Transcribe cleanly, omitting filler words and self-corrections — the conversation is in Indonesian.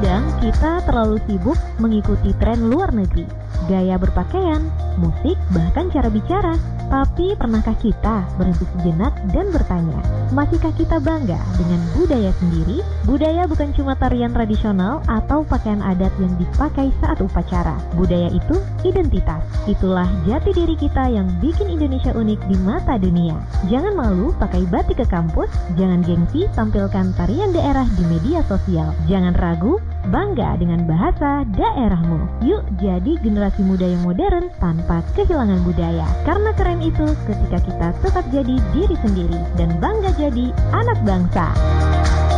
Terkadang kita terlalu sibuk mengikuti tren luar negeri, gaya berpakaian, musik, bahkan cara bicara. Tapi pernahkah kita berhenti sejenak dan bertanya, masihkah kita bangga dengan budaya sendiri? Budaya bukan cuma tarian tradisional atau pakaian adat yang dipakai saat upacara. Budaya itu identitas. Itulah jati diri kita yang bikin Indonesia unik di mata dunia. Jangan malu pakai batik ke kampus, jangan gengsi tampilkan tarian daerah di media sosial. Jangan ragu, bangga dengan bahasa daerahmu. Yuk jadi generasi muda yang modern tanpa kehilangan budaya. Karena keren itu ketika kita tetap jadi diri sendiri dan bangga jadi anak bangsa.